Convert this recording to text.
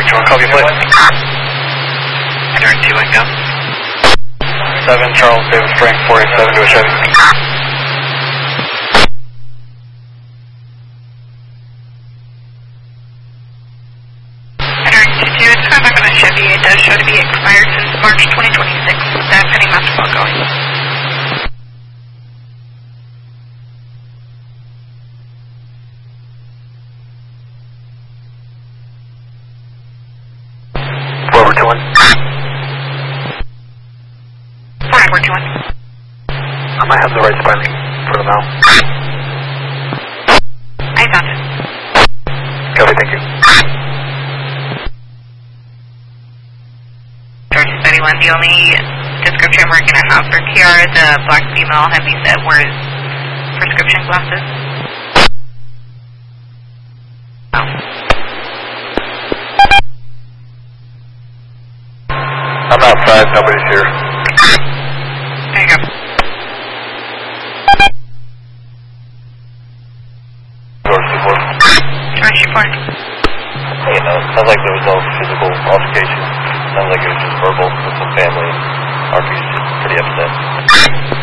1, copy plate. Turn 2 and go. 7 Charles Davis Frank 487 to a Chevy. Turn 2, it's coming back on a Chevy. It does show to be expired since March 2026. That's any basketball going. Forward to 1. Forward to 1. I might have the right spelling for the now. I found it. Copy, thank you. George 31, the only description we're going to have for Kiara, the black female heavy set, wears prescription glasses. Oh. I'm outside, nobody's here. There you go. George 24. George 24. You know, sounds like there was no physical altercation. Sounds like it was just verbal with some family. RP's just pretty upset.